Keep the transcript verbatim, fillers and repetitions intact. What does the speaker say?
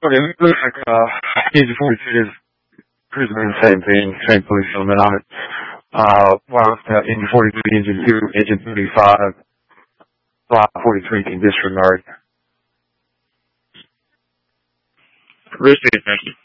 Okay, it looks like uh, Agent forty-three is cruising in the same thing, same police element on it. Uh, while uh, Agent forty-three, Agent two, Agent thirty-five, Block forty-three can disregard. Received, thank you.